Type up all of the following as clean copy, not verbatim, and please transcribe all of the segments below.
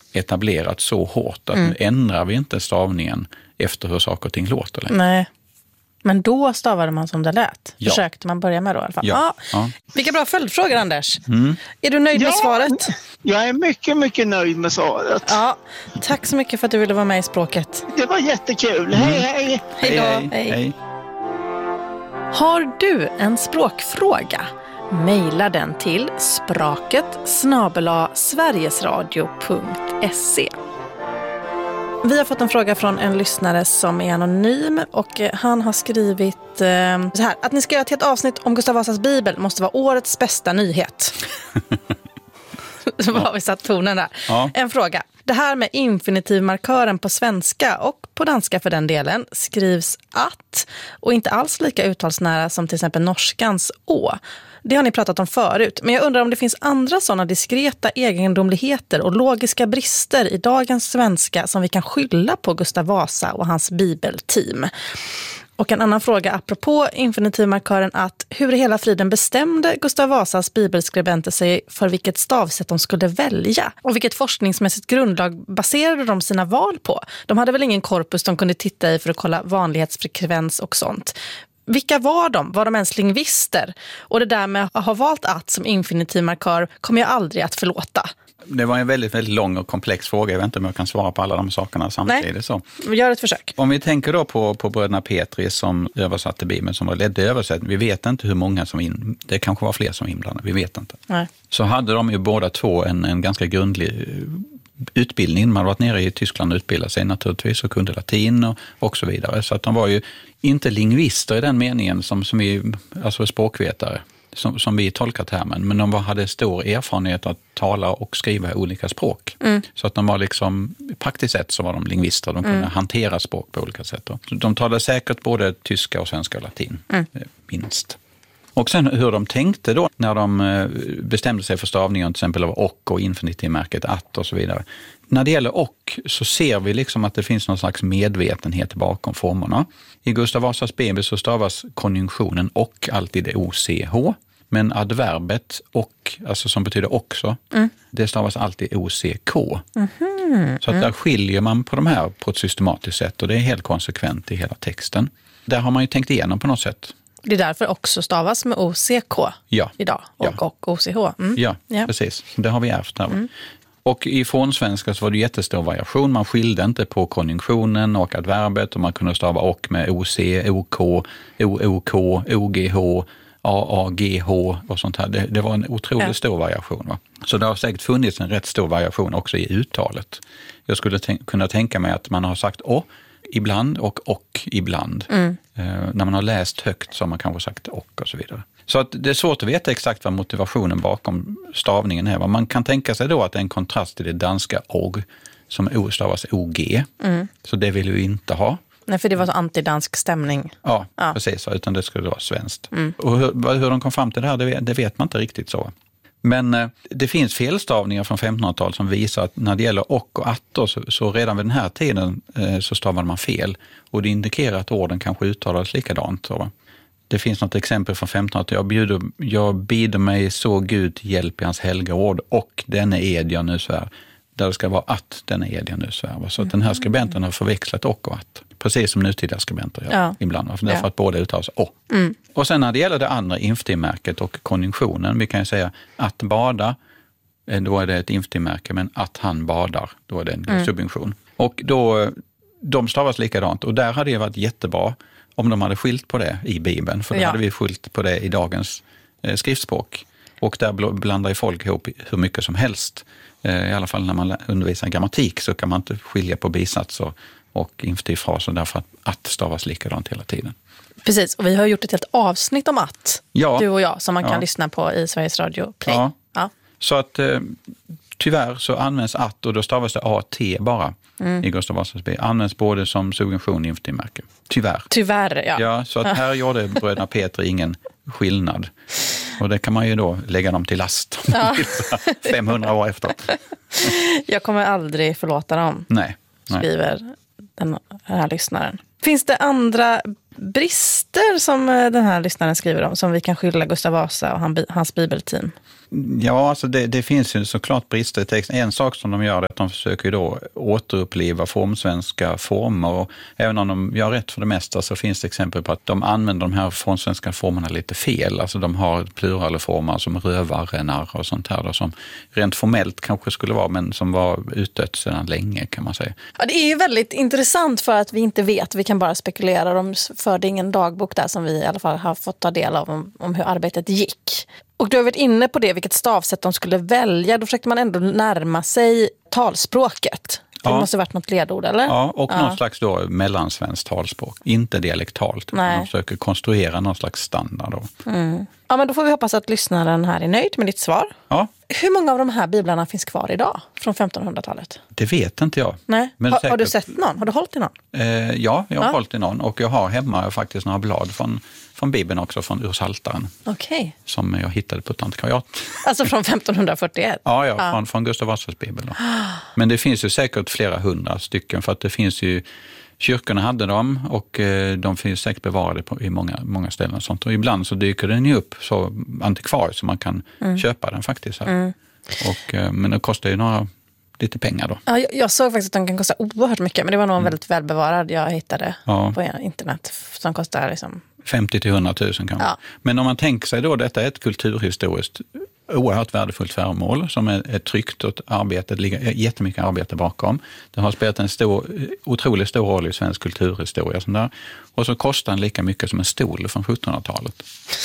etablerat så hårt att nu ändrar vi inte stavningen efter hur saker och ting låter längre. Nej. Men då stavade man som det lät. Ja. Försökte man börja med då i alla fall. Ja. Vilka bra följdfrågor, Anders. Är du nöjd med svaret? Jag är mycket, mycket nöjd med svaret. Ja. Tack så mycket för att du ville vara med i Språket. Det var jättekul. Hej, hej! Hej då. Hej. Har du en språkfråga? Maila den till spraket@sverigesradio.se. Vi har fått en fråga från en lyssnare som är anonym och han har skrivit så här: att ni ska göra ett helt avsnitt om Gustav Vasas bibel måste vara årets bästa nyhet. Så har vi satt tonen där. Ja. En fråga. Det här med infinitivmarkören på svenska och på danska för den delen skrivs att och inte alls lika uttalsnära som till exempel norskans å. Det har ni pratat om förut, men jag undrar om det finns andra sådana diskreta egendomligheter och logiska brister i dagens svenska som vi kan skylla på Gustav Vasa och hans bibelteam. Och en annan fråga apropå infinitivmarkören att hur i hela friden bestämde Gustav Vasas bibelskribenter sig för vilket stavsätt de skulle välja? Och vilket forskningsmässigt grundlag baserade de sina val på? De hade väl ingen korpus de kunde titta i för att kolla vanlighetsfrekvens och sånt. Vilka var de? Var de ens lingvister? Och det där med att ha valt att som infinitivmarkör kommer jag aldrig att förlåta. Det var en väldigt, väldigt lång och komplex fråga. Jag vet inte om jag kan svara på alla de sakerna samtidigt. Nej, så. Gör ett försök. Om vi tänker då på bröderna Petri som översatte Bibeln, som var ledde översättning. Vi vet inte hur många som det kanske var fler som inblandade. Vi vet inte. Nej. Så hade de ju båda två en ganska grundlig utbildning. Man hade varit nere i Tyskland och utbildat sig naturligtvis och kunde latin och så vidare. Så att de var ju inte lingvister i den meningen som vi, alltså språkvetare, som vi tolkar termen. Men de hade stor erfarenhet att tala och skriva olika språk. Så att de var liksom, praktiskt sett så var de lingvister. De kunde hantera språk på olika sätt. De talade säkert både tyska och svenska och latin, minst. Och sen hur de tänkte då när de bestämde sig för stavningen till exempel av och infinitivmärket att och så vidare. När det gäller och så ser vi liksom att det finns någon slags medvetenhet bakom formerna. I Gustav Vasas bibel så stavas konjunktionen och alltid OCH. Men adverbet och, alltså som betyder också, det stavas alltid OCK. Så att där skiljer man på de här på ett systematiskt sätt och det är helt konsekvent i hela texten. Där har man ju tänkt igenom på något sätt. Det är därför också stavas med OCK idag och OCH. Ja, precis. Det har vi ärvt där. Och i fornsvenska så var det jättestor variation. Man skilde inte på konjunktionen och adverbet och man kunde stava och med OC, OK, OOK, OGH, AAGH och sånt här. Det var en otroligt stor variation. Va? Så det har säkert funnits en rätt stor variation också i uttalet. Jag skulle kunna tänka mig att man har sagt å ibland och ibland. När man har läst högt så har man kanske sagt och så vidare. Så att det är svårt att veta exakt vad motivationen bakom stavningen är. Man kan tänka sig då att det är en kontrast till det danska og som O stavas OG. Så det vill vi inte ha. Nej, för det var så antidansk stämning. Ja, precis. Utan det skulle vara svenskt. Och hur de kom fram till det här, det vet man inte riktigt så. Men det finns felstavningar från 1500-talet som visar att när det gäller och att så redan vid den här tiden så stavade man fel. Och det indikerar att orden kanske uttalades likadant. Så. Det finns något exempel från 1500-talet. Jag bider mig så Gud hjälp i hans helga ord och denna ed jag nu svär. Där det ska vara att denna ed jag nu svär. Så att den här skribenten har förväxlat och att. Precis som nutida skribenter gör ibland. Därför att båda uttalas å. Och sen när det gäller det andra infinitivmärket och konjunktionen. Vi kan ju säga att bada, då är det ett infinitivmärke. Men att han badar, då är det en subjunktion. Och då, de stavas likadant. Och där hade det varit jättebra om de hade skilt på det i Bibeln. För då hade vi skilt på det i dagens skriftspråk. Och där blandar ju folk ihop hur mycket som helst. I alla fall när man undervisar grammatik så kan man inte skilja på bisatser och infinitivfraser därför att stavas likadant hela tiden. Precis, och vi har gjort ett helt avsnitt om att, du och jag, som man kan lyssna på i Sveriges Radio Play. Ja. Så att tyvärr så används att och då stavas det AT bara i Gustav Vasas bibel. Används både som subjunktion och infinitivmärke. Tyvärr, ja. Så att här gjorde bröderna Petri ingen skillnad. Och det kan man ju då lägga dem till last 500 år efter. Jag kommer aldrig förlåta dem. Nej. Skriver den här lyssnaren. Finns det andra brister som den här lyssnaren skriver om som vi kan skylla Gustav Vasa och hans bibelteam? Ja, alltså det finns ju såklart brister i texten. En sak som de gör är att de försöker då återuppliva formsvenska former. Och även om de gör rätt för det mesta så finns det exempel på att de använder de här formsvenska formerna lite fel. Alltså de har pluralformer som rövare, narr och sånt här då, som rent formellt kanske skulle vara, men som var utdött sedan länge kan man säga. Ja, det är ju väldigt intressant för att vi inte vet. Vi kan bara spekulera. De förde ingen dagbok där som vi i alla fall har fått ta del av om hur arbetet gick. Och du har varit inne på det, vilket stavsätt de skulle välja. Då försökte man ändå närma sig talspråket. Det måste ha varit något ledord, eller? Ja, och någon slags då mellansvenskt talspråk. Inte dialektalt. De försöker konstruera någon slags standard då. Ja, men då får vi hoppas att lyssnaren här är nöjd med ditt svar. Ja. Hur många av de här biblarna finns kvar idag från 1500-talet? Det vet inte jag. Nej. Men har du sett någon? Har du hållit i någon? Ja, jag har hållit i någon. Och jag har hemma faktiskt några blad från Bibeln också, ur Psaltaren. Okej. Som jag hittade på ett antikvariat. Alltså från 1541? Ja. Från Gustav Vasas Bibel. Då. Men det finns ju säkert flera hundra stycken, för att det finns ju, kyrkorna hade dem och de finns säkert bevarade i många ställen och sånt. Och ibland så dyker den ju upp så antikvariskt så man kan köpa den faktiskt. Här. Och, men det kostar ju lite pengar då. Ja, jag såg faktiskt att den kan kosta oerhört mycket, men det var nog en väldigt välbevarad jag hittade på internet som kostar liksom 50 till 100 000 kanske. Ja. Men om man tänker sig då, detta är ett kulturhistoriskt oerhört värdefullt föremål som är tryckt och det ligger jättemycket arbete bakom. Det har spelat en otroligt stor roll i svensk kulturhistoria. Sånt där. Och så kostar den lika mycket som en stol från 1700-talet.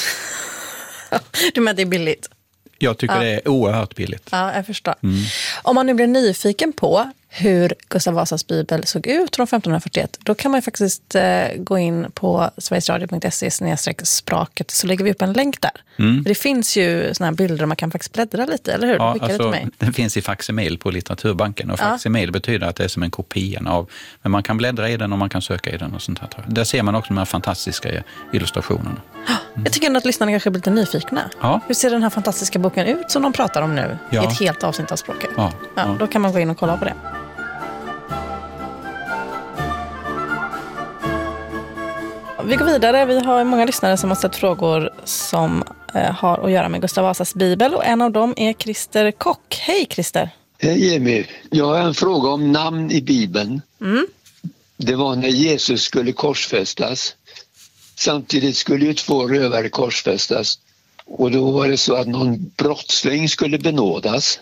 Du menar att det är billigt? Jag tycker det är oerhört billigt. Ja, jag förstår. Om man nu blir nyfiken på hur Gustav Vasas bibel såg ut från 1541, då kan man ju faktiskt gå in på sverigesradio.se/språket, så lägger vi upp en länk där. För det finns ju såna här bilder man kan faktiskt bläddra lite, eller hur? Ja, alltså, den finns i facsimil på Litteraturbanken, och facsimil betyder att det är som en kopia av, men man kan bläddra i den och man kan söka i den och sånt här. Där ser man också de här fantastiska illustrationerna. Jag tycker ändå att lyssnarna kanske blir lite nyfikna. Ja. Hur ser den här fantastiska boken ut som de pratar om nu i ett helt avsnitt av språket? Ja, då kan man gå in och kolla på det. Vi går vidare. Vi har många lyssnare som har ställt frågor som har att göra med Gustav Vasas bibel, och en av dem är Christer Kock. Hej Christer! Hej Emil! Jag har en fråga om namn i Bibeln. Det var när Jesus skulle korsfästas. Samtidigt skulle ju 2 rövare korsfästas, och då var det så att någon brottsling skulle benådas.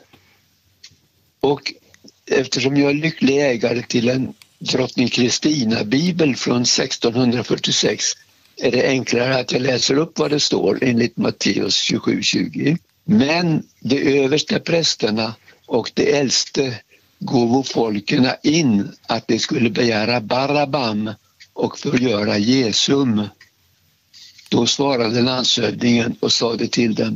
Och eftersom jag är lycklig ägare till en drottning Kristina-bibel från 1646 är det enklare att jag läser upp vad det står enligt Matteus 27:20. Men de översta prästerna och de äldste gåvo folkerna in att de skulle begära Barabbam och förgöra Jesum. Då svarade landshövdingen och sade till dem: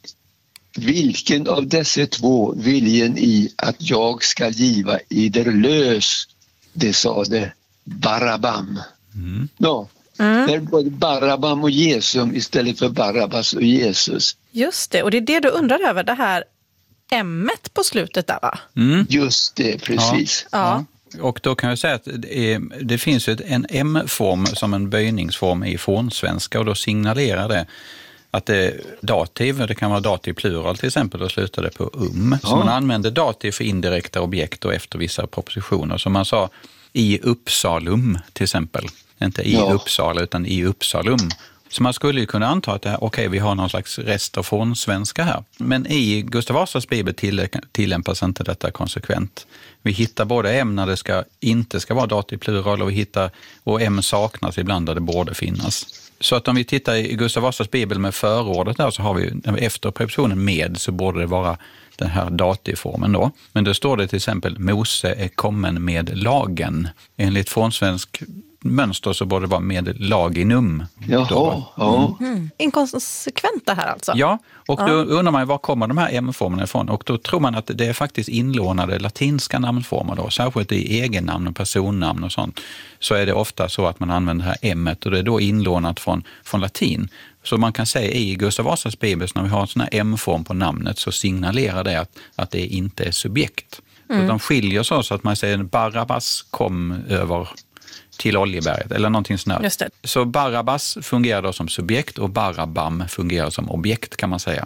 vilken av dessa 2 viljen i att jag ska giva eder lös? Det sade Barabbam. Ja, det är både Barabbam och Jesum istället för Barabbas och Jesus. Just det, och det är det du undrar över, det här M-et på slutet där, va? Just det, precis. Ja. Och då kan jag säga att det finns en M-form som en böjningsform i fornsvenska, och då signalerar det att det är dativ, det kan vara dativ plural till exempel, och slutar det på Så man använder dativ för indirekta objekt och efter vissa propositioner. Som man sa, i Uppsalum till exempel. Inte i Uppsala utan i Uppsalum. Så man skulle ju kunna anta att vi har någon slags rest av fornsvenska här. Men i Gustav Vasas bibel tillämpas inte detta konsekvent. Vi hittar både M när det inte ska vara dativ plural, och M saknas ibland där det borde finnas. Så att om vi tittar i Gustav Vasas bibel med förordet där, så har vi efter prepositionen med, så borde det vara den här dativformen då. Men då står det till exempel Mose är kommen med lagen. Enligt fornsvensk mönster så borde det vara med laginum. Jaha, Inkonsekvent det här alltså. Ja, och då undrar man var kommer de här M-formerna ifrån, och då tror man att det är faktiskt inlånade latinska namnformer då, särskilt i egennamn och personnamn och sånt, så är det ofta så att man använder det här M-et, och det är då inlånat från latin. Så man kan säga i Gustav Vasas bibel, när vi har en sån här M-form på namnet, så signalerar det att det inte är subjekt. Så de skiljer så att man säger Barabbas kom över till Oljeberget eller någonting sånt där. Just det. Så Barabbas fungerar då som subjekt och Barabbam fungerar som objekt, kan man säga.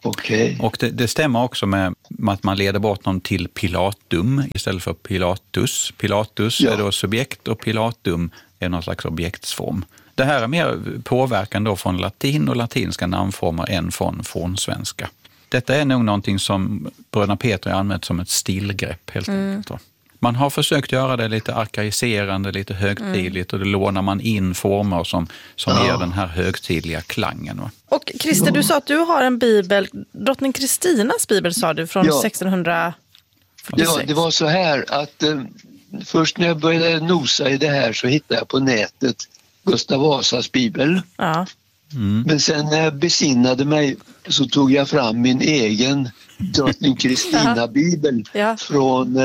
Okej. Och det stämmer också med att man leder bort någon till Pilatum istället för Pilatus. Pilatus är då subjekt och Pilatum är någon slags objektsform. Det här är mer påverkan då från latin och latinska namnformer än från fornsvenska. Detta är nog någonting som bröderna Peter har använt som ett stilgrepp helt enkelt. Då. Man har försökt göra det lite arkaiserande, lite högtidligt och då lånar man in former som ger den här högtidliga klangen. Va? Och Christer, du sa att du har en bibel, drottning Kristinas bibel sa du, från 1646. Ja, det var så här att först när jag började nosa i det här så hittade jag på nätet Gustav Vasas bibel. Ja. Men sen när jag besinnade mig så tog jag fram min egen drottning Kristina bibel från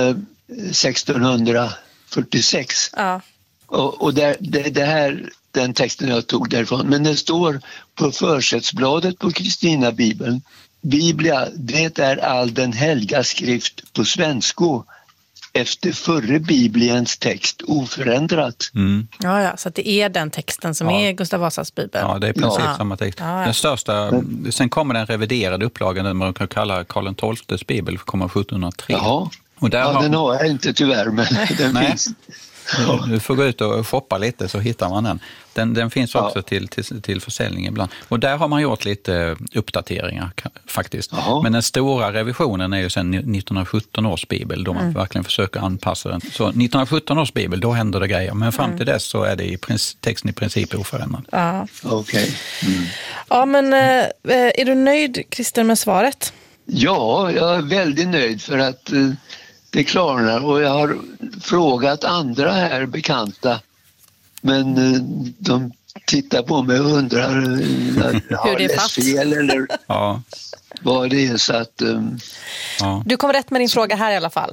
1646. Ja. Och det här, den texten jag tog därifrån. Men det står på försättsbladet på Kristina bibeln: Biblia, det är all den helga skrift på svensko efter förre bibliens text oförändrat. Ja, så att det är den texten som är Gustav Vasas bibel. Ja, det är i princip samma text. Den största, sen kommer den reviderade upplagan, den man kan kalla Karl XII:s bibel, kommer 1703. Jaha. Och där den har jag inte tyvärr, men den finns. Du får gå ut och shoppa lite så hittar man den. Den finns också till försäljning ibland. Och där har man gjort lite uppdateringar faktiskt. Jaha. Men den stora revisionen är ju sedan 1917 års bibel då man verkligen försöker anpassa den. Så 1917 års bibel, då händer det grejer. Men fram till dess så är det texten i princip oförändrad. Ja. Okej. Ja, men är du nöjd, Christer, med svaret? Ja, jag är väldigt nöjd för att det klarnar, och jag har frågat andra här bekanta, men de tittar på mig och undrar har det läst fel eller vad det är, så att Du kom rätt med din fråga här i alla fall.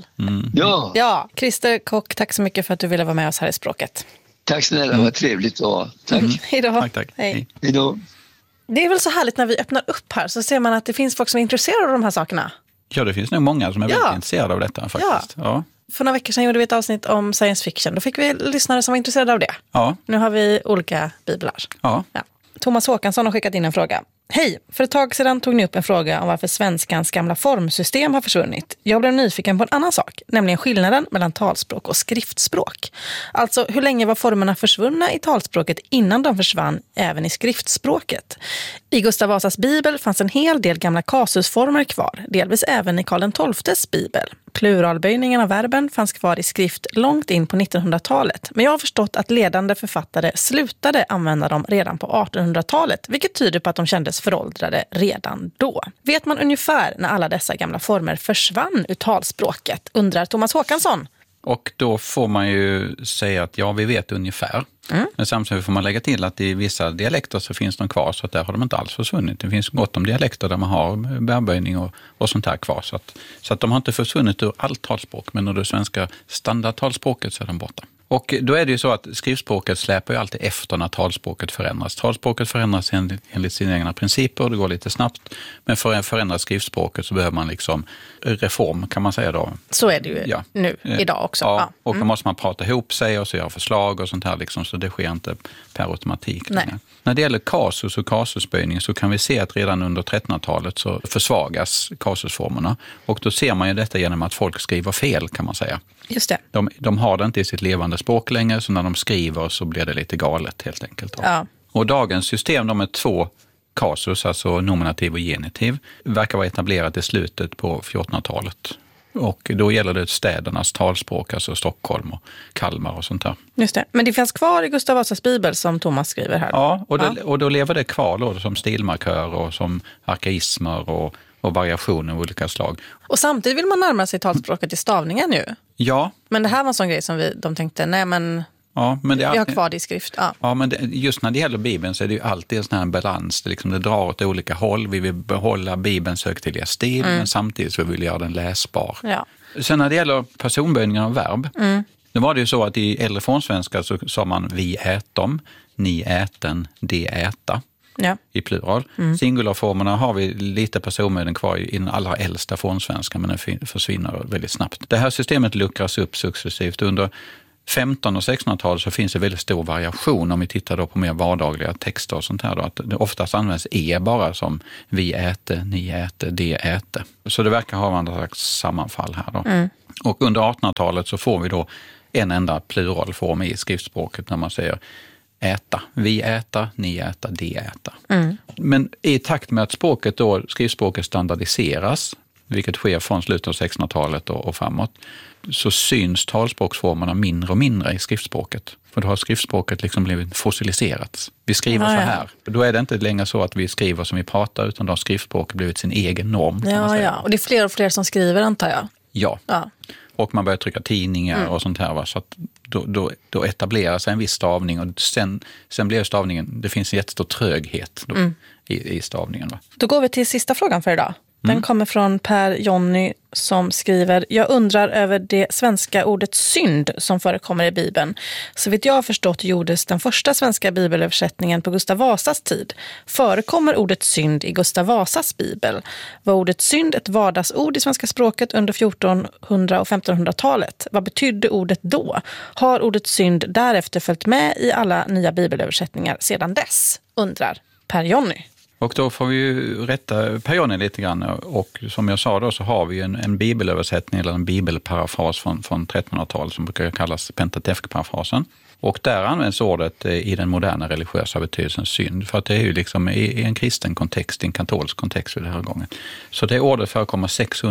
Ja, Christer Kock, tack så mycket för att du ville vara med oss här i Språket. Tack snälla, vad trevligt. Tack. Hej då. Tack. Hej då. Det är väl så härligt när vi öppnar upp här så ser man att det finns folk som är intresserade av de här sakerna. Ja, det finns nog många som är väldigt intresserade av detta faktiskt. Ja. För några veckor sedan gjorde vi ett avsnitt om science fiction. Då fick vi lyssnare som var intresserade av det. Ja. Nu har vi olika biblar. Ja. Thomas Håkansson har skickat in en fråga. Hej, för ett tag sedan tog ni upp en fråga om varför svenskans gamla formsystem har försvunnit. Jag blev nyfiken på en annan sak, nämligen skillnaden mellan talspråk och skriftspråk. Alltså, hur länge var formerna försvunna i talspråket innan de försvann även i skriftspråket? I Gustav Vasas bibel fanns en hel del gamla kasusformer kvar, delvis även i Karl XII:s bibel. Pluralböjningen av verben fanns kvar i skrift långt in på 1900-talet, men jag har förstått att ledande författare slutade använda dem redan på 1800-talet, vilket tyder på att de kändes föråldrade redan då. Vet man ungefär när alla dessa gamla former försvann ur talspråket, undrar Thomas Håkansson. Och då får man ju säga att vi vet ungefär. Men samtidigt får man lägga till att i vissa dialekter så finns de kvar, så att där har de inte alls försvunnit. Det finns gott om dialekter där man har verböjning och sånt här kvar. Så att de har inte försvunnit ur allt talspråk, men ur det svenska standardtalspråket så är de borta. Och då är det ju så att skriftspråket släpar ju alltid efter när talspråket förändras. Talspråket förändras enligt sina egna principer och det går lite snabbt. Men för att förändra skriftspråket så behöver man liksom reform, kan man säga då. Så är det ju nu, idag också. Ja, och då måste man prata ihop sig och så göra förslag och sånt här liksom, så det sker inte per automatik. När det gäller kasus och kasusböjning så kan vi se att redan under 1300-talet så försvagas kasusformerna. Och då ser man ju detta genom att folk skriver fel, kan man säga. Just det. De har det inte i sitt levande språk längre, så när de skriver så blir det lite galet helt enkelt. Ja. Och dagens system, de är 2 kasus, alltså nominativ och genitiv, verkar vara etablerat i slutet på 1400-talet. Och då gäller det städernas talspråk, alltså Stockholm och Kalmar och sånt där. Just det. Men det finns kvar i Gustav Vasas bibel som Thomas skriver här. Ja, och då lever det kvar då, som stilmarkörer och som arkaismer och variationer av olika slag. Och samtidigt vill man närma sig talspråket i stavningen ju. Ja. Men det här var en sån grej som de tänkte, men vi har kvar det i skrift. Ja, men just när det gäller Bibeln så är det ju alltid en sån här balans. Det drar åt olika håll. Vi vill behålla Bibelns högtidliga stil, men samtidigt så vill vi göra den läsbar. Ja. Sen när det gäller personböjningen av verb, då var det ju så att i äldre fornsvenska så sa man vi ätom, ni äten, de äta. Ja. I plural. Singularformerna har vi lite personböjning kvar i den allra äldsta fornsvenska, men den försvinner väldigt snabbt. Det här systemet luckras upp successivt. Under 1500- och 1600-tal så finns det väldigt stor variation om vi tittar då på mer vardagliga texter och sånt här. Då, att det oftast används bara som vi äter, ni äter, de äter. Så det verkar ha en slags sammanfall här då. Och under 1800-talet så får vi då en enda pluralform i skriftspråket när man säger äta. Vi äter, ni äter, de äter. Men i takt med att skriftspråket standardiseras, vilket sker från slutet av 1600-talet och framåt, så syns talspråksformerna mindre och mindre i skriftspråket. För då har skriftspråket liksom blivit fossiliserats. Vi skriver så här. Då är det inte längre så att vi skriver som vi pratar, utan då har skriftspråket blivit sin egen norm. Ja. Och det är fler och fler som skriver, antar jag. Ja. Och man börjar trycka tidningar och sånt här. Va? Så att då etablerar sig en viss stavning och sen blir stavningen, det finns en jättestor tröghet då, i stavningen. Va? Då går vi till sista frågan för idag. Den kommer från Per Jonny som skriver: jag undrar över det svenska ordet synd som förekommer i Bibeln. Så vitt jag har förstått gjordes den första svenska bibelöversättningen på Gustav Vasas tid. Förekommer ordet synd i Gustav Vasas bibel? Var ordet synd ett vardagsord i svenska språket under 1400- och 1500-talet? Vad betydde ordet då? Har ordet synd därefter följt med i alla nya bibelöversättningar sedan dess? Undrar Per Jonny. Och då får vi ju rätta Per Jonny lite grann, och som jag sa då så har vi en bibelöversättning eller en bibelparafras från 1300-talet som brukar kallas Pentateuch-parafasen. Och där används ordet i den moderna religiösa betydelsen synd, för att det är ju liksom i en kristen kontext, i en katolsk kontext vid det här gången. Så det ordet förekommer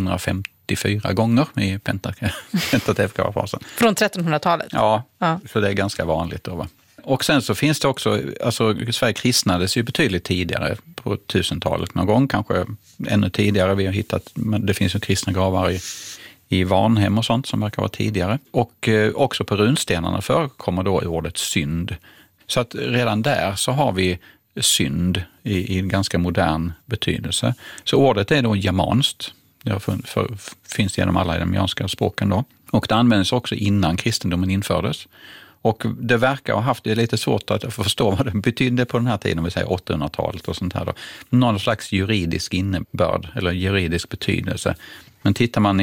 654 gånger i Pentateuch-parafasen. Från 1300-talet? Ja, så det är ganska vanligt då, va? Och sen så finns det också, Sverige kristnades ju betydligt tidigare, på 1000-talet någon gång, kanske ännu tidigare. Vi har hittat, det finns ju kristna gravar i Varnhem och sånt som verkar vara tidigare. Och också på runstenarna förekommer då ordet synd. Så att redan där så har vi synd i en ganska modern betydelse. Så ordet är då germanskt. Det finns genom alla germanska språken då. Och det används också innan kristendomen infördes. Och det verkar ha haft, det är lite svårt att förstå vad det betydde på den här tiden, vi säger 800-talet och sånt här då. Någon slags juridisk innebörd eller juridisk betydelse. Men tittar man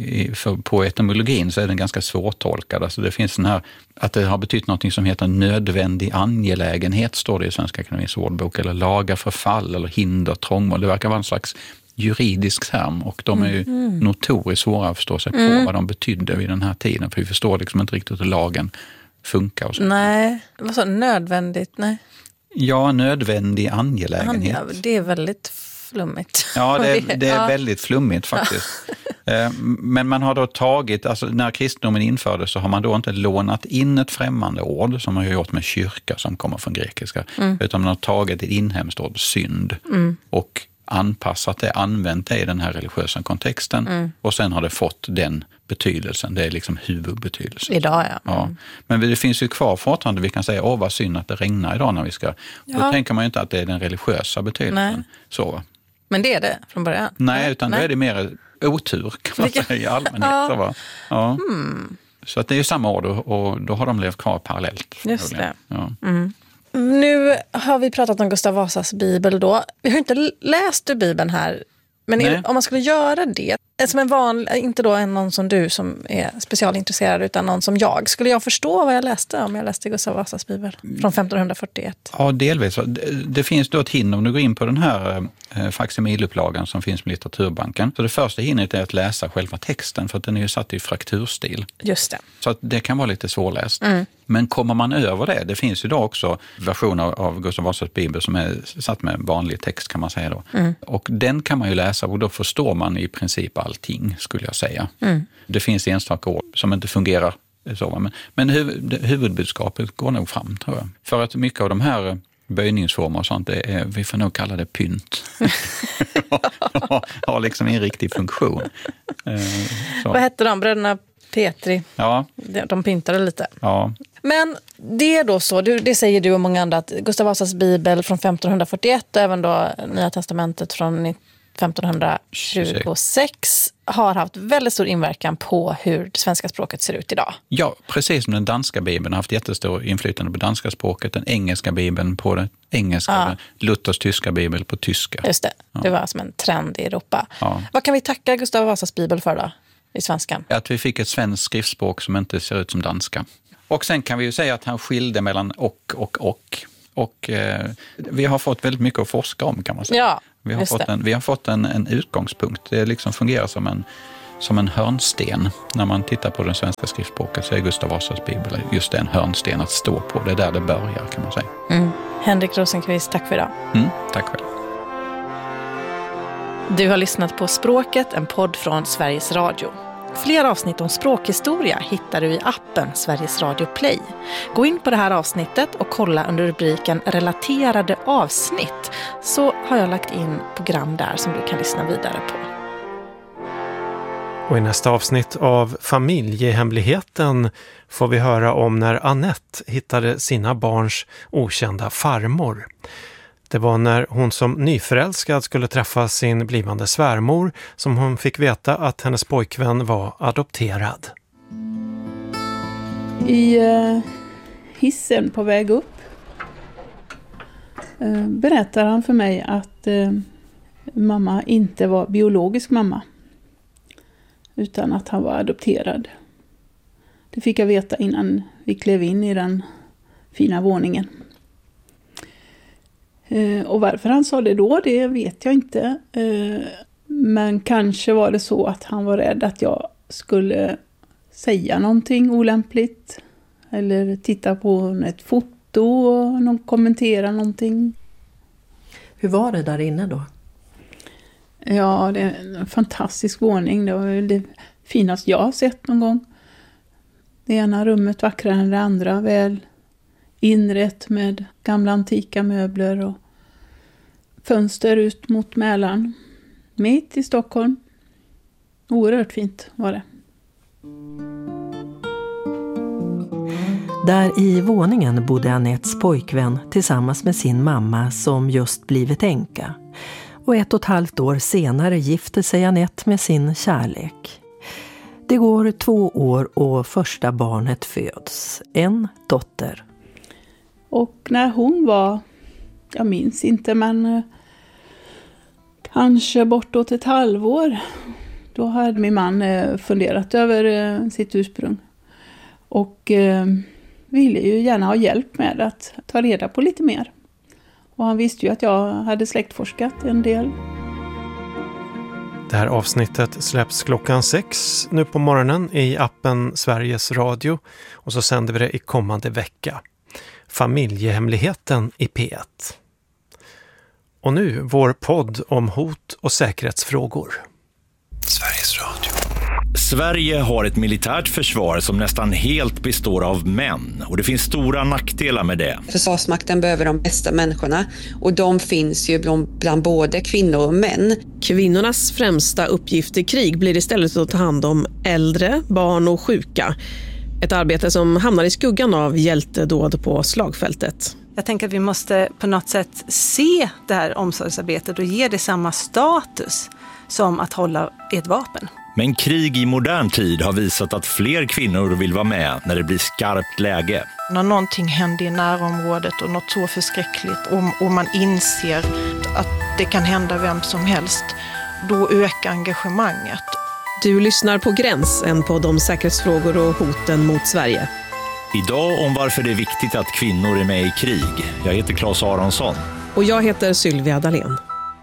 på etymologin så är den ganska svårtolkad. Alltså det finns den här, att det har betytt något som heter nödvändig angelägenhet, står det i Svenska Akademiens ordbok, eller laga förfall eller hinder, trångmål. Det verkar vara en slags juridisk term, och de är ju notoriskt svåra att förstå sig på vad de betydde vid den här tiden, för vi förstår liksom inte riktigt hur lagen funkar. Och så. Nej, vad så nödvändigt? Nej. Ja, nödvändig angelägenhet. Det är väldigt flummigt. Ja, det är väldigt flummigt faktiskt. Men man har då tagit, alltså när kristendomen infördes så har man då inte lånat in ett främmande ord som man har gjort med kyrka som kommer från grekiska, utan man har tagit ett inhemskt ord, synd, och anpassat det, använt det i den här religiösa kontexten, och sen har det fått den betydelsen. Det är liksom huvudbetydelsen. Idag, ja. Men det finns ju kvar fortfarande, vi kan säga, vad synd att det regnar idag när vi ska. Då tänker man ju inte att det är den religiösa betydelsen. Nej. Så. Men det är det från början? Nej, utan då är det mer otur kan man säga i allmänhet. Så att det är ju samma ord, och då har de levt kvar parallellt. Just det. Ja. Nu har vi pratat om Gustav Vasas bibel då. Vi har inte läst ur bibeln här. Men om man skulle göra det, som en vanlig, inte då någon som du som är specialintresserad, utan någon som jag. Skulle jag förstå vad jag läste om jag läste Gustav Vasas bibel från 1541? Ja, delvis. Det finns då ett hinder om du går in på den här faksimilupplagan som finns med Litteraturbanken. Så det första hindret är att läsa själva texten, för att den är ju satt i frakturstil. Just det. Så att det kan vara lite svårläst. Men kommer man över det finns ju då också versioner av Gustav Vasas bibel som är satt med vanlig text kan man säga då. Och den kan man ju läsa, och då förstår man i princip allting, skulle jag säga. Det finns enstaka ord som inte fungerar så, men huvudbudskapet går nog fram, tror jag. För att mycket av de här böjningsformer och sånt, vi får nog kalla det pynt. Har liksom en riktig funktion. Vad hette de? Bröderna Petri? Ja. De pyntade lite. Ja. Men det är då så, det säger du och många andra, att Gustav Vasas bibel från 1541 och även då Nya testamentet från 1526 har haft väldigt stor inverkan på hur det svenska språket ser ut idag. Ja, precis som den danska bibeln har haft jättestor inflytande på danska språket, den engelska bibeln på det engelska, Luthers tyska bibel på tyska. Just det, det var som en trend i Europa. Vad kan vi tacka Gustav Vasas bibel för då, i svenskan? Att vi fick ett svenskt skriftspråk som inte ser ut som danska. Och sen kan vi ju säga att han skilde mellan och vi har fått väldigt mycket att forska om, kan man säga. Ja, vi har fått en utgångspunkt. Det liksom fungerar som en hörnsten. När man tittar på den svenska skriftspråket så är Gustav Vasas bibel just en hörnsten att stå på. Det är där det börjar, kan man säga. Henrik Rosenqvist, tack för idag. Tack själv. Du har lyssnat på Språket, en podd från Sveriges Radio. Fler avsnitt om språkhistoria hittar du i appen Sveriges Radio Play. Gå in på det här avsnittet och kolla under rubriken relaterade avsnitt, så har jag lagt in program där som du kan lyssna vidare på. Och i nästa avsnitt av Familjehemligheten får vi höra om när Annette hittade sina barns okända farmor. Det var när hon som nyförälskad skulle träffa sin blivande svärmor som hon fick veta att hennes pojkvän var adopterad. I hissen på väg upp berättar han för mig att mamma inte var biologisk mamma, utan att han var adopterad. Det fick jag veta innan vi klev in i den fina våningen. Och varför han sa det då, det vet jag inte. Men kanske var det så att han var rädd att jag skulle säga någonting olämpligt. Eller titta på ett foto och kommentera någonting. Hur var det där inne då? Ja, det är en fantastisk våning. Det var det finaste jag har sett någon gång. Det ena rummet vackrare än det andra, väl inrett med gamla antika möbler och fönster ut mot Mälaren. Mitt i Stockholm. Oerhört fint var det. Där i våningen bodde Annettes pojkvän tillsammans med sin mamma som just blivit änka. Och 1,5 år senare gifte sig Annette med sin kärlek. Det går 2 år och första barnet föds. En dotter. Och när hon var, jag minns inte, men kanske bortåt 1 halvår, då hade min man funderat över sitt ursprung. Och ville ju gärna ha hjälp med att ta reda på lite mer. Och han visste ju att jag hade släktforskat en del. Det här avsnittet släpps klockan 6 nu på morgonen i appen Sveriges Radio. Och så sänder vi det i kommande vecka. Familjehemligheten i P1. Och nu vår podd om hot och säkerhetsfrågor. Sveriges Radio. Sverige har ett militärt försvar som nästan helt består av män, och det finns stora nackdelar med det. Försvarsmakten behöver de bästa människorna, och de finns ju bland både kvinnor och män. Kvinnornas främsta uppgift i krig blir istället att ta hand om äldre, barn och sjuka. Ett arbete som hamnar i skuggan av hjältedåd på slagfältet. Jag tänker att vi måste på något sätt se det här omsorgsarbetet och ge det samma status som att hålla ett vapen. Men krig i modern tid har visat att fler kvinnor vill vara med när det blir skarpt läge. När någonting händer i närområdet och något så förskräckligt och man inser att det kan hända vem som helst, då ökar engagemanget. Du lyssnar på Gräns, en podd om säkerhetsfrågor och hoten mot Sverige. Idag om varför det är viktigt att kvinnor är med i krig. Jag heter Claes Aronsson. Och jag heter Sylvia Dahlén.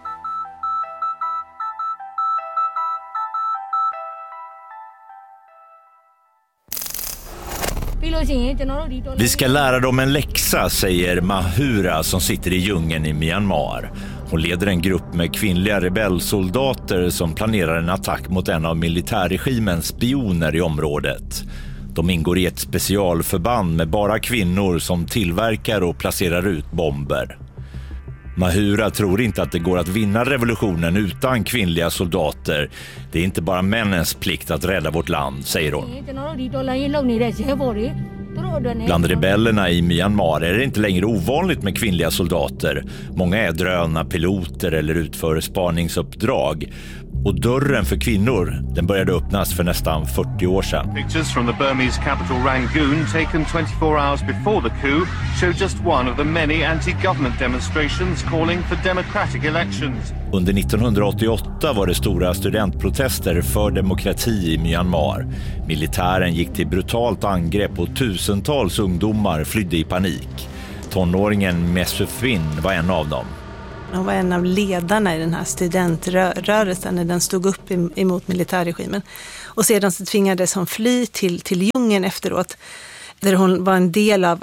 Vi ska lära dem en läxa, säger Mahura som sitter i djungeln i Myanmar. Hon leder en grupp med kvinnliga rebellsoldater som planerar en attack mot en av militärregimens spioner i området. De ingår i ett specialförband med bara kvinnor som tillverkar och placerar ut bomber. Mahura tror inte att det går att vinna revolutionen utan kvinnliga soldater. Det är inte bara männens plikt att rädda vårt land, säger hon. Bland rebellerna i Myanmar är det inte längre ovanligt med kvinnliga soldater. Många är drönarpiloter eller utför spaningsuppdrag. Och dörren för kvinnor, den började öppnas för nästan 40 år sedan. Pictures from the Burmese capital Rangoon taken 24 hours before the coup show just one of the many anti-government demonstrations calling for democratic elections. Under 1988 var det stora studentprotester för demokrati i Myanmar. Militären gick till brutalt angrepp och tusentals ungdomar flydde i panik. Tonåringen Mesufin var en av dem. Han var en av ledarna i den här studentrörelsen när den stod upp emot militärregimen. Och sedan så tvingades hon fly till djungeln efteråt, där hon var en del av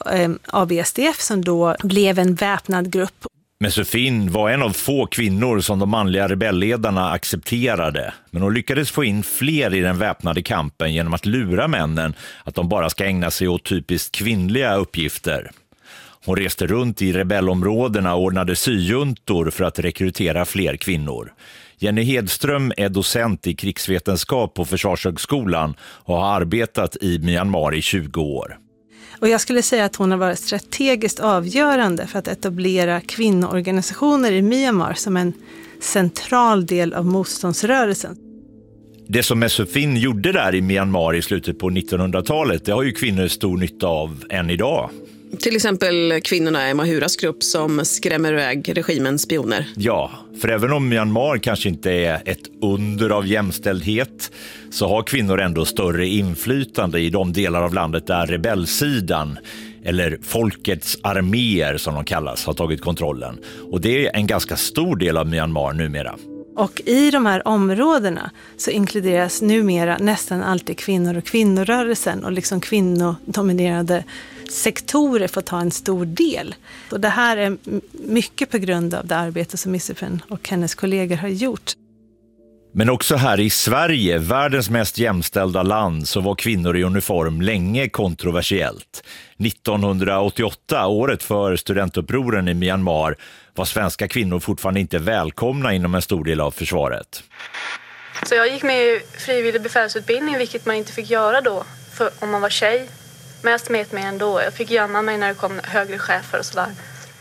ABSDF som då blev en väpnad grupp. Mesufin var en av få kvinnor som de manliga rebellledarna accepterade. Men hon lyckades få in fler i den väpnade kampen genom att lura männen att de bara ska ägna sig åt typiskt kvinnliga uppgifter. Hon reste runt i rebellområdena och ordnade syjuntor för att rekrytera fler kvinnor. Jenny Hedström är docent i krigsvetenskap på Försvarshögskolan och har arbetat i Myanmar i 20 år. Och jag skulle säga att hon har varit strategiskt avgörande för att etablera kvinnoorganisationer i Myanmar som en central del av motståndsrörelsen. Det som Mesufin gjorde där i Myanmar i slutet på 1900-talet, det har ju kvinnor stor nytta av än idag. Till exempel kvinnorna i Mahuras grupp som skrämmer iväg regimens spioner. Ja, för även om Myanmar kanske inte är ett under av jämställdhet så har kvinnor ändå större inflytande i de delar av landet där rebellsidan, eller folkets arméer som de kallas, har tagit kontrollen. Och det är en ganska stor del av Myanmar numera. Och i de här områdena så inkluderas numera nästan alltid kvinnor och kvinnorörelsen, och liksom kvinnodominerade sektorer får ta en stor del. Och det här är mycket på grund av det arbete som Mesufin och hennes kollegor har gjort. Men också här i Sverige, världens mest jämställda land, så var kvinnor i uniform länge kontroversiellt. 1988, året för studentupproren i Myanmar, var svenska kvinnor fortfarande inte välkomna inom en stor del av försvaret. Så jag gick med i frivillig befälsutbildning, vilket man inte fick göra då för om man var tjej. Men jag smet mig ändå. Jag fick gömma mig när det kom högre chefer och sådär.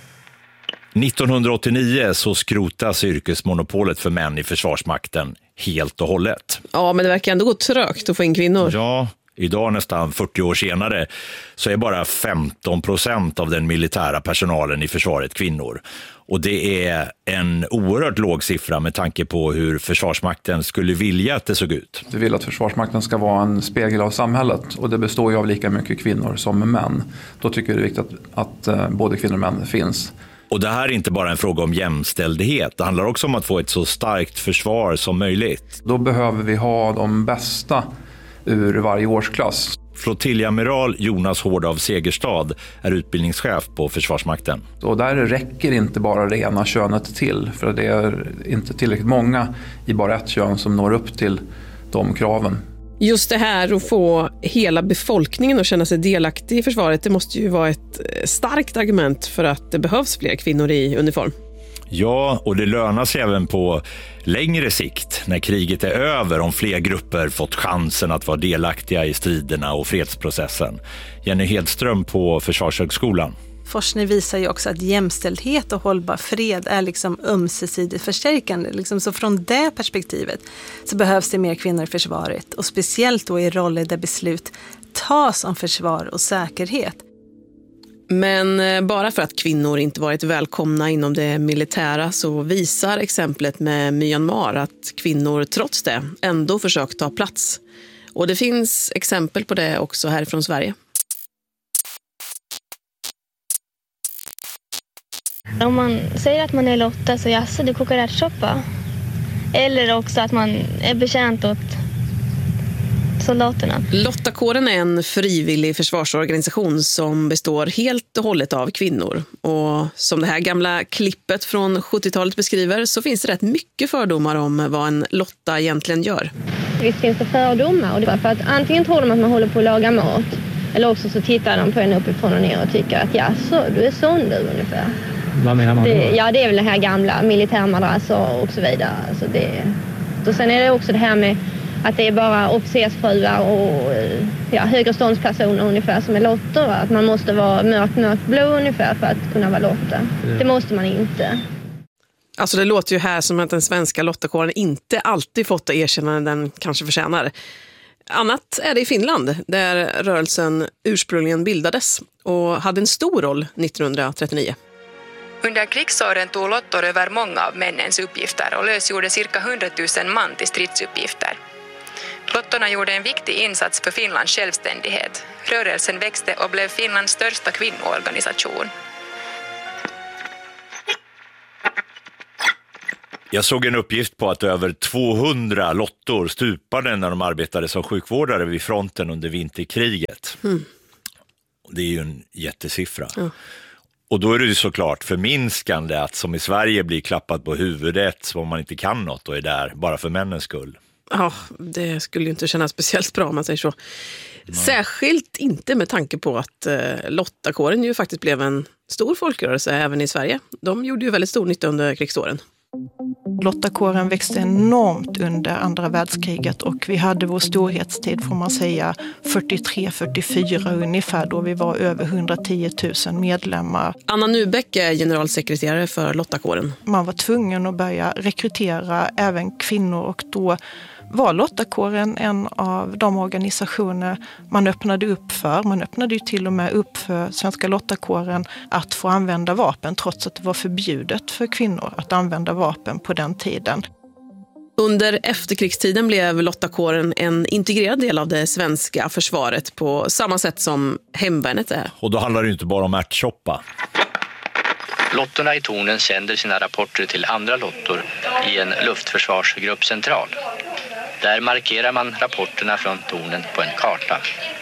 1989 så skrotas yrkesmonopolet för män i Försvarsmakten helt och hållet. Ja, men det verkar ändå gå trögt att få in kvinnor. Ja, idag nästan 40 år senare så är bara 15% av den militära personalen i försvaret kvinnor. Och det är en oerhört låg siffra med tanke på hur Försvarsmakten skulle vilja att det såg ut. Vi vill att Försvarsmakten ska vara en spegel av samhället, och det består ju av lika mycket kvinnor som män. Då tycker vi det är viktigt att både kvinnor och män finns. Och det här är inte bara en fråga om jämställdhet, det handlar också om att få ett så starkt försvar som möjligt. Då behöver vi ha de bästa ur varje årsklass. Flottiljamiral Jonas Hård av Segerstad är utbildningschef på Försvarsmakten. Och där räcker inte bara det ena könet till, för det är inte tillräckligt många i bara ett kön som når upp till de kraven. Just det här att få hela befolkningen att känna sig delaktig i försvaret, det måste ju vara ett starkt argument för att det behövs fler kvinnor i uniform. Ja, och det lönar sig även på längre sikt när kriget är över, om fler grupper fått chansen att vara delaktiga i striderna och fredsprocessen. Jenny Hedström på Försvarshögskolan. Forskning visar ju också att jämställdhet och hållbar fred är liksom ömsesidigt förstärkande. Liksom, så från det perspektivet så behövs det mer kvinnor i försvaret, och speciellt då i roller där beslut tas om försvar och säkerhet. Men bara för att kvinnor inte varit välkomna inom det militära så visar exemplet med Myanmar att kvinnor trots det ändå försökt ta plats. Och det finns exempel på det också härifrån Sverige. Om man säger att man är Lotta så jaså, du kokar ärtsoppa. Eller också att man är betjänt åt soldaterna. Lottakåren är en frivillig försvarsorganisation som består helt och hållet av kvinnor. Och som det här gamla klippet från 70-talet beskriver så finns det rätt mycket fördomar om vad en Lotta egentligen gör. Visst finns det fördomar, och det är för att antingen tror de att man håller på att laga mat, eller också så tittar de på en uppifrån och ner och tycker att jaså, du är sån du ungefär. Vad menar man då? Ja, det är väl det här gamla militärmadrasser och så vidare. Alltså och sen är det också det här med att det är bara officersfruar och högreståndspersoner ungefär som är lotter. Att man måste vara mörkblå ungefär för att kunna vara lotter. Det måste man inte. Alltså det låter ju här som att den svenska lottakåren inte alltid fått det erkännande den kanske förtjänar. Annat är det i Finland, där rörelsen ursprungligen bildades och hade en stor roll 1939. Under krigsåren tog lottor över många av männens uppgifter och lösgjorde cirka 100 000 man till stridsuppgifter. Lottorna gjorde en viktig insats för Finlands självständighet. Rörelsen växte och blev Finlands största kvinnoorganisation. Jag såg en uppgift på att över 200 lottor stupade när de arbetade som sjukvårdare vid fronten under vinterkriget. Det är ju en jättesiffra. Och då är det ju såklart förminskande att som i Sverige blir klappat på huvudet som om man inte kan något och är där bara för männens skull. Ja, det skulle ju inte kännas speciellt bra om man säger så. Särskilt inte med tanke på att lottakåren ju faktiskt blev en stor folkrörelse även i Sverige. De gjorde ju väldigt stor nytta under krigsåren. Lottakåren växte enormt under andra världskriget och vi hade vår storhetstid får man säga 43-44 ungefär då vi var över 110 000 medlemmar. Anna Nubeck är generalsekreterare för lottakåren. Man var tvungen att börja rekrytera även kvinnor och då var lottakåren en av de organisationer man öppnade upp för. Man öppnade ju till och med upp för svenska lottakåren att få använda vapen trots att det var förbjudet för kvinnor att använda vapen på den tiden. Under efterkrigstiden blev lottakåren en integrerad del av det svenska försvaret på samma sätt som hemvärnet är. Och då handlar det inte bara om ärtsoppa. Lottorna i tornen sänder sina rapporter till andra lottor i en luftförsvarsgruppcentral. Där markerar man rapporterna från tornen på en karta.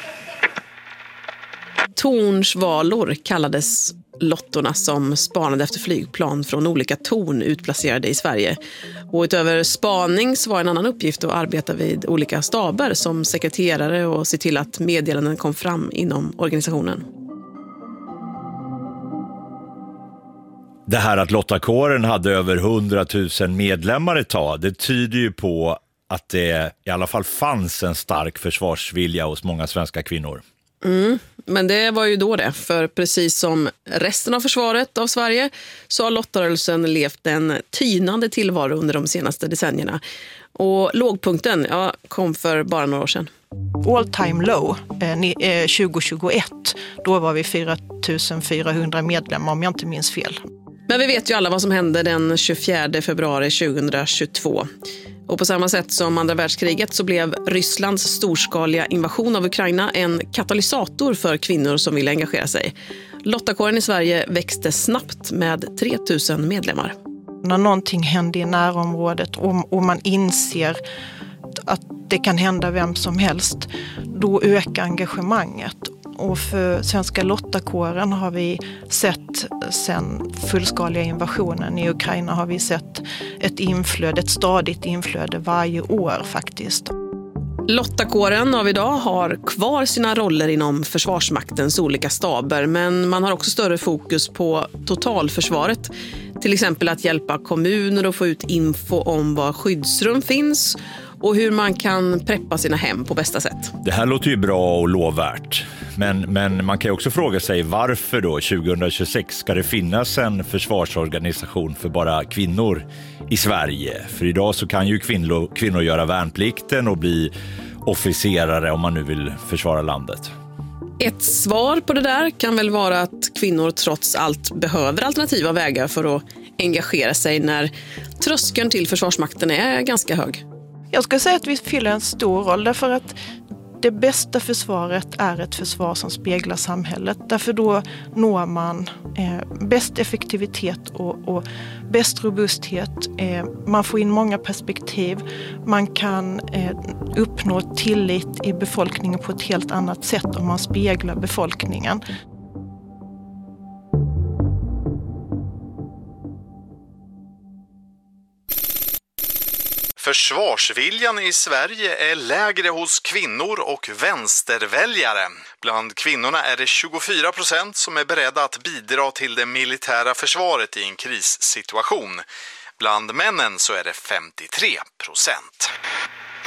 Tornsvalor kallades lottorna som spanade efter flygplan från olika torn utplacerade i Sverige. Och utöver spaning så var en annan uppgift att arbeta vid olika staber som sekreterare och se till att meddelanden kom fram inom organisationen. Det här att lottakåren hade över 100 000 medlemmar ett tag, det tyder ju på att det i alla fall fanns en stark försvarsvilja hos många svenska kvinnor. Men det var ju då det, för precis som resten av försvaret av Sverige så har lottarörelsen levt en tynande tillvaro under de senaste decennierna. Och lågpunkten kom för bara några år sedan. All time low 2021, då var vi 4 400 medlemmar om jag inte minns fel. Men vi vet ju alla vad som hände den 24 februari 2022. Och på samma sätt som andra världskriget så blev Rysslands storskaliga invasion av Ukraina en katalysator för kvinnor som ville engagera sig. Lottakåren i Sverige växte snabbt med 3 000 medlemmar. När någonting händer i närområdet och man inser att det kan hända vem som helst, då ökar engagemanget. Och för svenska lottakåren har vi sett sen fullskaliga invasionen i Ukraina har vi sett ett stadigt inflöde varje år faktiskt. Lottakåren av idag har kvar sina roller inom Försvarsmaktens olika staber, men man har också större fokus på totalförsvaret. Till exempel att hjälpa kommuner att få ut info om var skyddsrum finns och hur man kan preppa sina hem på bästa sätt. Det här låter ju bra och lovvärt. Men man kan ju också fråga sig varför då 2026 ska det finnas en försvarsorganisation för bara kvinnor i Sverige? För idag så kan ju kvinnor göra värnplikten och bli officerare om man nu vill försvara landet. Ett svar på det där kan väl vara att kvinnor trots allt behöver alternativa vägar för att engagera sig när tröskeln till Försvarsmakten är ganska hög. Jag ska säga att vi fyller en stor roll därför att det bästa försvaret är ett försvar som speglar samhället. Därför då når man bäst effektivitet och bäst robusthet. Man får in många perspektiv. Man kan uppnå tillit i befolkningen på ett helt annat sätt om man speglar befolkningen. Försvarsviljan i Sverige är lägre hos kvinnor och vänsterväljare. Bland kvinnorna är det 24% som är beredda att bidra till det militära försvaret i en krissituation. Bland männen så är det 53%.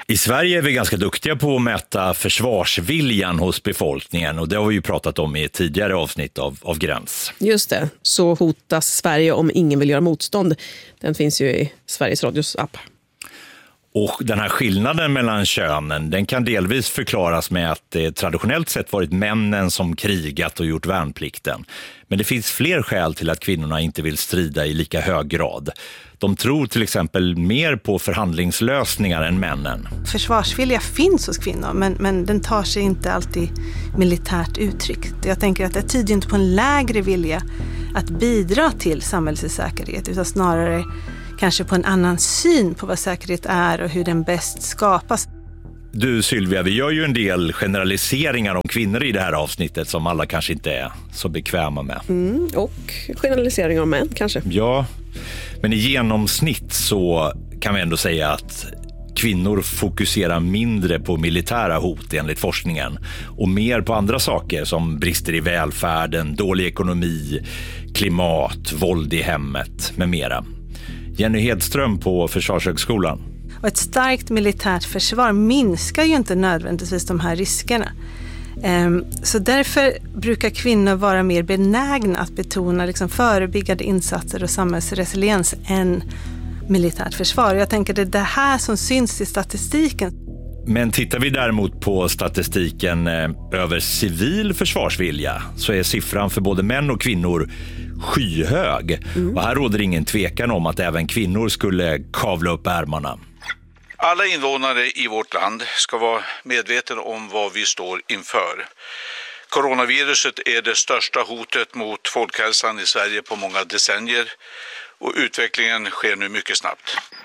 I Sverige är vi ganska duktiga på att mäta försvarsviljan hos befolkningen och det har vi ju pratat om i ett tidigare avsnitt av Gräns. Just det, så hotas Sverige om ingen vill göra motstånd. Den finns ju i Sveriges Radios app. Och den här skillnaden mellan könen, den kan delvis förklaras med att det traditionellt sett varit männen som krigat och gjort värnplikten. Men det finns fler skäl till att kvinnorna inte vill strida i lika hög grad. De tror till exempel mer på förhandlingslösningar än männen. Försvarsvilja finns hos kvinnor, men den tar sig inte alltid militärt uttryck. Jag tänker att det tyder inte på en lägre vilja att bidra till samhällets säkerhet, utan snarare kanske på en annan syn på vad säkerhet är och hur den bäst skapas. Du Sylvia, vi gör ju en del generaliseringar om kvinnor i det här avsnittet som alla kanske inte är så bekväma med. Och generaliseringar om män kanske. Ja, men i genomsnitt så kan vi ändå säga att kvinnor fokuserar mindre på militära hot enligt forskningen och mer på andra saker som brister i välfärden, dålig ekonomi, klimat, våld i hemmet med mera. Jenny Hedström på Försvarshögskolan. Och ett starkt militärt försvar minskar ju inte nödvändigtvis de här riskerna. Så därför brukar kvinnor vara mer benägna att betona liksom förebyggande insatser och samhällsresiliens än militärt försvar. Jag tänker det är det här som syns i statistiken. Men tittar vi däremot på statistiken över civil försvarsvilja så är siffran för både män och kvinnor skyhög. Och här råder ingen tvekan om att även kvinnor skulle kavla upp ärmarna. Alla invånare i vårt land ska vara medvetna om vad vi står inför. Coronaviruset är det största hotet mot folkhälsan i Sverige på många decennier och utvecklingen sker nu mycket snabbt.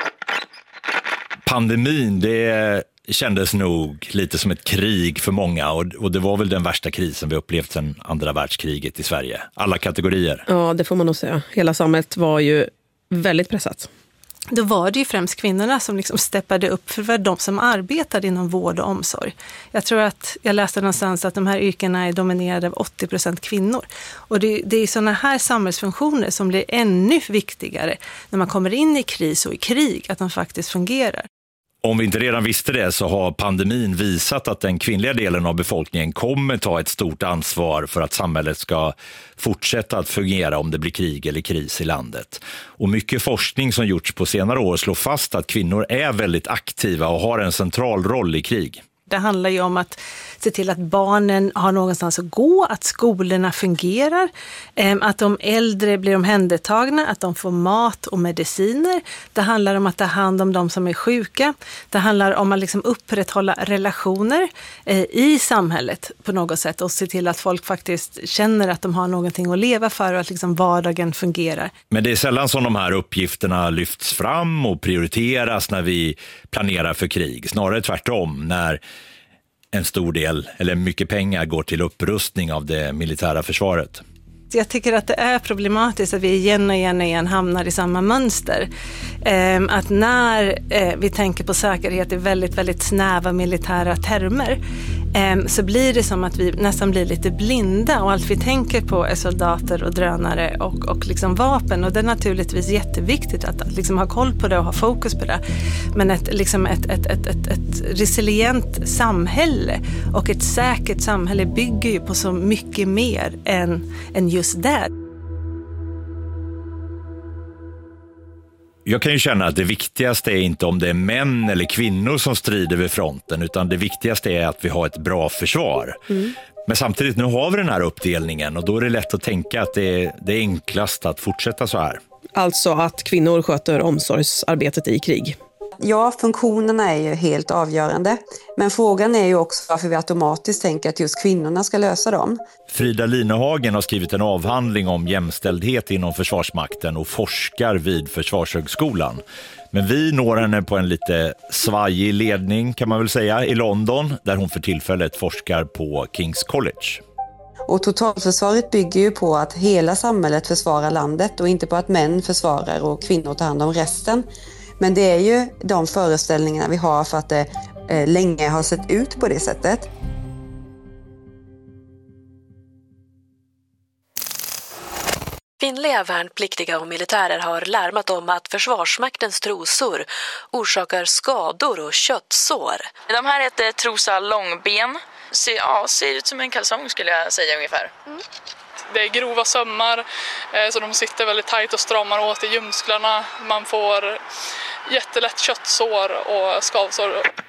Pandemin, det kändes nog lite som ett krig för många och det var väl den värsta krisen vi upplevt sedan andra världskriget i Sverige. Alla kategorier. Ja, det får man nog säga. Hela samhället var ju väldigt pressat. Då var det ju främst kvinnorna som liksom steppade upp för det var de som arbetade inom vård och omsorg. Jag tror att jag läste någonstans att de här yrkena är dominerade av 80% kvinnor. Och det är sådana här samhällsfunktioner som blir ännu viktigare när man kommer in i kris och i krig, att de faktiskt fungerar. Om vi inte redan visste det så har pandemin visat att den kvinnliga delen av befolkningen kommer ta ett stort ansvar för att samhället ska fortsätta att fungera om det blir krig eller kris i landet. Och mycket forskning som gjorts på senare år slår fast att kvinnor är väldigt aktiva och har en central roll i krig. Det handlar ju om att se till att barnen har någonstans att gå, att skolorna fungerar, att de äldre blir omhändertagna, att de får mat och mediciner. Det handlar om att ta hand om de som är sjuka. Det handlar om att liksom upprätthålla relationer i samhället på något sätt och se till att folk faktiskt känner att de har någonting att leva för och att liksom vardagen fungerar. Men det är sällan som de här uppgifterna lyfts fram och prioriteras när vi planerar för krig. Snarare tvärtom, när en stor del eller mycket pengar går till upprustning av det militära försvaret. Jag tycker att det är problematiskt att vi igen och igen hamnar i samma mönster. Att när vi tänker på säkerhet i väldigt, väldigt snäva militära termer så blir det som att vi nästan blir lite blinda och allt vi tänker på är soldater och drönare och liksom vapen. Och det är naturligtvis jätteviktigt att liksom ha koll på det och ha fokus på det. Men ett resilient samhälle och ett säkert samhälle bygger ju på så mycket mer än just det. Jag kan ju känna att det viktigaste är inte om det är män eller kvinnor som strider vid fronten, utan det viktigaste är att vi har ett bra försvar. Men samtidigt, nu har vi den här uppdelningen och då är det lätt att tänka att det är enklast att fortsätta så här. Alltså att kvinnor sköter omsorgsarbetet i krig. Ja, funktionerna är ju helt avgörande. Men frågan är ju också varför vi automatiskt tänker att just kvinnorna ska lösa dem. Frida Linehagen har skrivit en avhandling om jämställdhet inom Försvarsmakten och forskar vid Försvarshögskolan. Men vi når henne på en lite svajig ledning kan man väl säga i London, där hon för tillfället forskar på King's College. Och totalförsvaret bygger ju på att hela samhället försvarar landet och inte på att män försvarar och kvinnor tar hand om resten. Men det är ju de föreställningarna vi har för att det länge har sett ut på det sättet. Kvinnliga värnpliktiga och militärer har larmat om att Försvarsmaktens trosor orsakar skador och köttsår. De här heter Trosa långben. Ser ut som en kalsong skulle jag säga ungefär. Det är grova sömmar så de sitter väldigt tajt och stramar åt i ljumsklarna. Man får jättelätt köttsår och skavsår.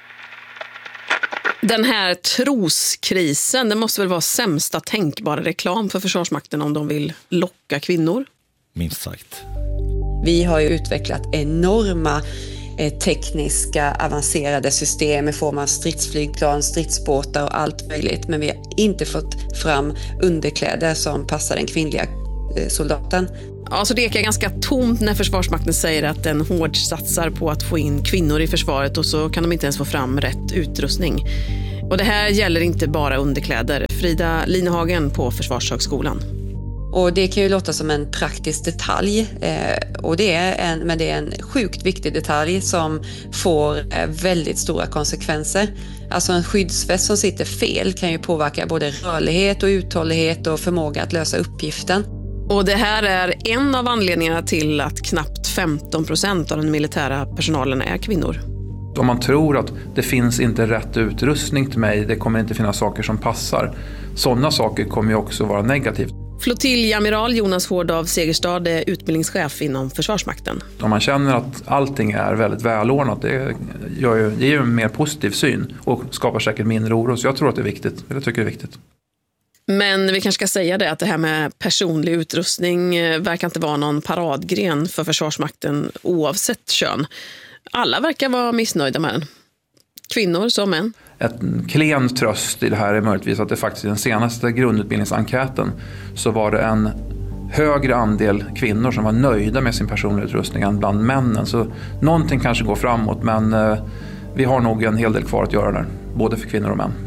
Den här troskrisen, det måste väl vara sämsta tänkbara reklam för Försvarsmakten om de vill locka kvinnor? Minst sagt. Vi har ju utvecklat enorma tekniska avancerade system i form av stridsflygplan, stridsbåtar och allt möjligt. Men vi har inte fått fram underkläder som passar den kvinnliga soldaten. Ja, så det ekar ganska tomt när Försvarsmakten säger att den hårt satsar på att få in kvinnor i försvaret och så kan de inte ens få fram rätt utrustning. Och det här gäller inte bara underkläder. Frida Linehagen på Försvarshögskolan. Och det kan ju låta som en praktisk detalj, men det är en sjukt viktig detalj som får väldigt stora konsekvenser. Alltså en skyddsväst som sitter fel kan ju påverka både rörlighet och uthållighet och förmåga att lösa uppgiften. Och det här är en av anledningarna till att knappt 15% av den militära personalen är kvinnor. Om man tror att det finns inte rätt utrustning till mig, det kommer inte finnas saker som passar. Sådana saker kommer ju också vara negativt. Flottiljamiral Jonas Hård av Segerstad är utbildningschef inom Försvarsmakten. Om man känner att allting är väldigt välordnat, det ger ju en mer positiv syn och skapar säkert mindre oro. Så jag tror att det är viktigt. Jag tycker det är viktigt. Men vi kanske ska säga det att det här med personlig utrustning verkar inte vara någon paradgren för Försvarsmakten oavsett kön. Alla verkar vara missnöjda med den. Kvinnor som män. En klen tröst i det här är möjligtvis att det faktiskt i den senaste grundutbildningsenkäten så var det en högre andel kvinnor som var nöjda med sin personliga utrustning än bland männen. Så någonting kanske går framåt, men vi har nog en hel del kvar att göra där, både för kvinnor och män.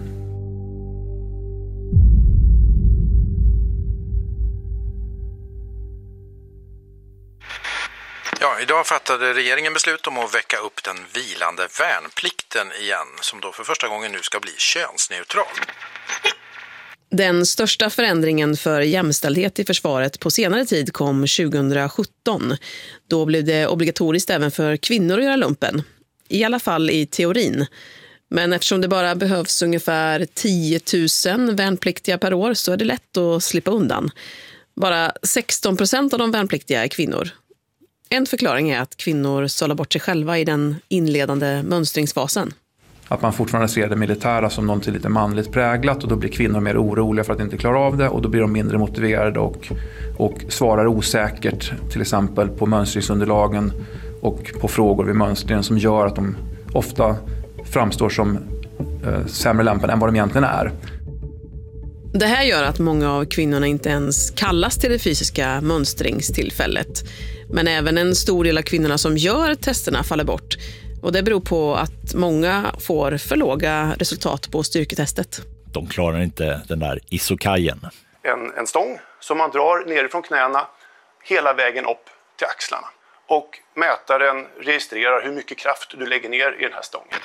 Ja, idag fattade regeringen beslut om att väcka upp den vilande värnplikten igen, som då för första gången nu ska bli könsneutral. Den största förändringen för jämställdhet i försvaret på senare tid kom 2017. Då blev det obligatoriskt även för kvinnor att göra lumpen. I alla fall i teorin. Men eftersom det bara behövs ungefär 10 000 värnpliktiga per år så är det lätt att slippa undan. Bara 16% av de värnpliktiga är kvinnor. En förklaring är att kvinnor sållar bort sig själva i den inledande mönstringsfasen. Att man fortfarande ser det militära som något lite manligt präglat och då blir kvinnor mer oroliga för att inte klara av det och då blir de mindre motiverade och svarar osäkert till exempel på mönstringsunderlagen och på frågor vid mönstringen som gör att de ofta framstår som sämre lämpade än vad de egentligen är. Det här gör att många av kvinnorna inte ens kallas till det fysiska mönstringstillfället. Men även en stor del av kvinnorna som gör testerna faller bort. Och det beror på att många får för låga resultat på styrketestet. De klarar inte den där isokajen. En stång som man drar nerifrån knäna hela vägen upp till axlarna. Och mätaren registrerar hur mycket kraft du lägger ner i den här stången.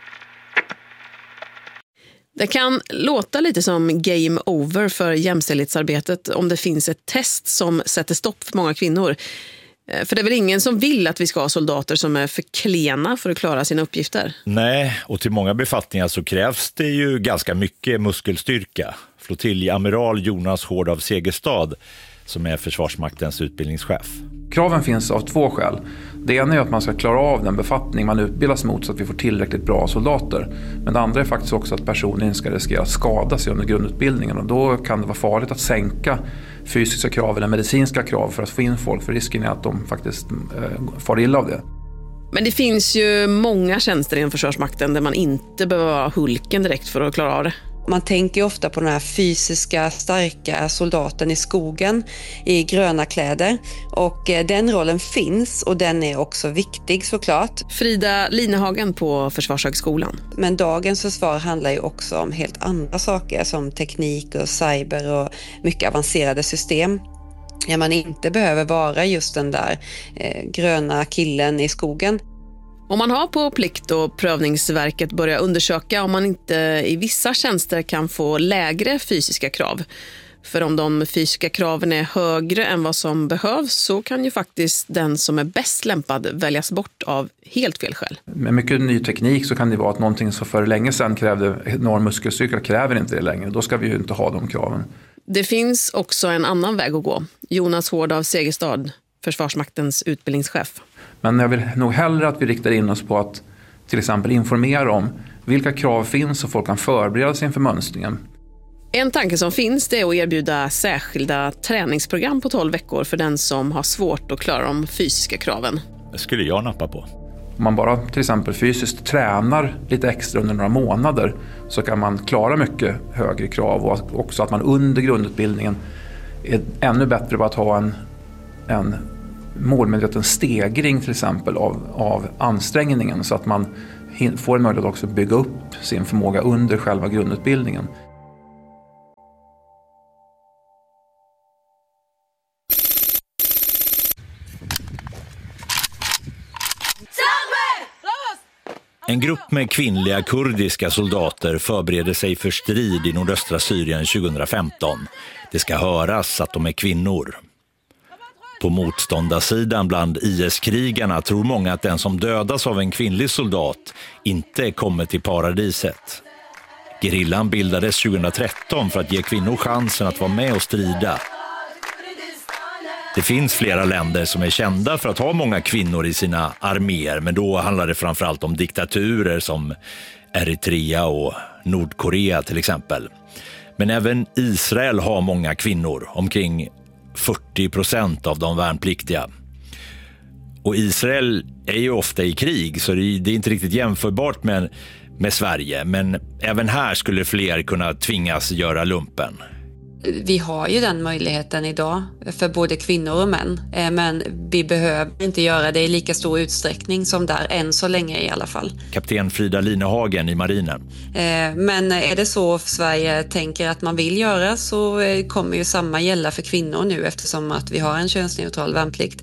Det kan låta lite som game over för jämställdhetsarbetet om det finns ett test som sätter stopp för många kvinnor. För det är väl ingen som vill att vi ska ha soldater som är för klena för att klara sina uppgifter? Nej, och till många befattningar så krävs det ju ganska mycket muskelstyrka. Flottiljamiral Jonas Hård av Segerstad som är Försvarsmaktens utbildningschef. Kraven finns av två skäl. Det ena är att man ska klara av den befattning man utbildas mot så att vi får tillräckligt bra soldater. Men det andra är faktiskt också att personen ska riskera att skada sig under grundutbildningen och då kan det vara farligt att sänka fysiska krav eller medicinska krav för att få in folk, för risken är att de faktiskt far illa av det. Men det finns ju många tjänster inom Försvarsmakten där man inte behöver vara Hulken direkt för att klara av det. Man tänker ofta på den här fysiska, starka soldaten i skogen i gröna kläder. Och den rollen finns och den är också viktig såklart. Frida Linehagen på Försvarshögskolan. Men dagens försvar handlar ju också om helt andra saker som teknik och cyber och mycket avancerade system. Ja, man inte behöver vara just den där gröna killen i skogen. Om man har på Plikt- och prövningsverket börja undersöka om man inte i vissa tjänster kan få lägre fysiska krav. För om de fysiska kraven är högre än vad som behövs så kan ju faktiskt den som är bäst lämpad väljas bort av helt fel skäl. Med mycket ny teknik så kan det vara att någonting som för länge sedan krävde enorm muskelstyrka kräver inte det längre. Då ska vi ju inte ha de kraven. Det finns också en annan väg att gå. Jonas Hård av Segerstad, Försvarsmaktens utbildningschef. Men jag vill nog hellre att vi riktar in oss på att till exempel informera om vilka krav finns så folk kan förbereda sig inför mönstringen. En tanke som finns det är att erbjuda särskilda träningsprogram på 12 veckor för den som har svårt att klara de fysiska kraven. Det skulle jag nappa på. Om man bara till exempel fysiskt tränar lite extra under några månader så kan man klara mycket högre krav och också att man under grundutbildningen är ännu bättre på att ha en målmedveten stegring till exempel av ansträngningen så att man får en möjlighet också att bygga upp sin förmåga under själva grundutbildningen. En grupp med kvinnliga kurdiska soldater förbereder sig för strid i nordöstra Syrien 2015. Det ska höras att de är kvinnor. På motståndarsidan bland IS-krigarna tror många att den som dödas av en kvinnlig soldat inte kommer till paradiset. Gerillan bildades 2013 för att ge kvinnor chansen att vara med och strida. Det finns flera länder som är kända för att ha många kvinnor i sina arméer, men då handlar det framförallt om diktaturer som Eritrea och Nordkorea till exempel. Men även Israel har många kvinnor, omkring 40% av de värnpliktiga. Och Israel är ju ofta i krig så det är inte riktigt jämförbart med Sverige, men även här skulle fler kunna tvingas göra lumpen. Vi har ju den möjligheten idag för både kvinnor och män, men vi behöver inte göra det i lika stor utsträckning som där, än så länge i alla fall. Kapten Frida Linehagen i marinen. Men är det så Sverige tänker att man vill göra så kommer ju samma gälla för kvinnor nu eftersom att vi har en könsneutral värnplikt.